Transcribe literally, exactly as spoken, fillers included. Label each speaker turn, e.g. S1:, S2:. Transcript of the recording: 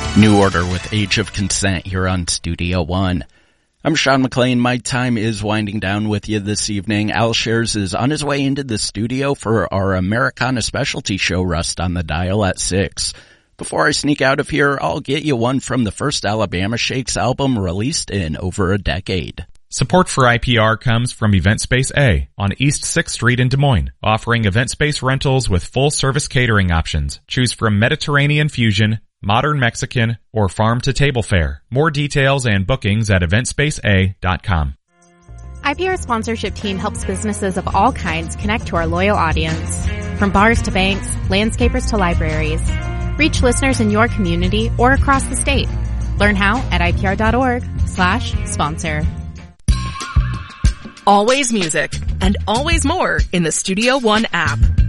S1: New Order with Age of Consent here on Studio One. I'm Sean McLean. My time is winding down with you this evening. Al Shares is on his way into the studio for our Americana specialty show, Rust on the Dial, at six. Before I sneak out of here, I'll get you one from the first Alabama Shakes album released in over a decade.
S2: Support for I P R comes from Event Space A on East sixth Street in Des Moines, offering event space rentals with full-service catering options. Choose from Mediterranean Fusion, Modern Mexican, or farm-to-table fare. More details and bookings at event space a dot com.
S3: I P R sponsorship team helps businesses of all kinds connect to our loyal audience. From bars to banks, landscapers to libraries. Reach listeners in your community or across the state. Learn how at ipr.org slash sponsor.
S4: Always music and always more in the Studio One app.